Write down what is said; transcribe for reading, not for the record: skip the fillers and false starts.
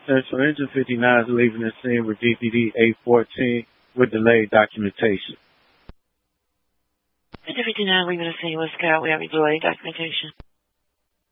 Central. Engine 59 is leaving the scene with DPD 814 with delayed documentation. Engine 59 leaving the scene with Scout. We have a delayed documentation.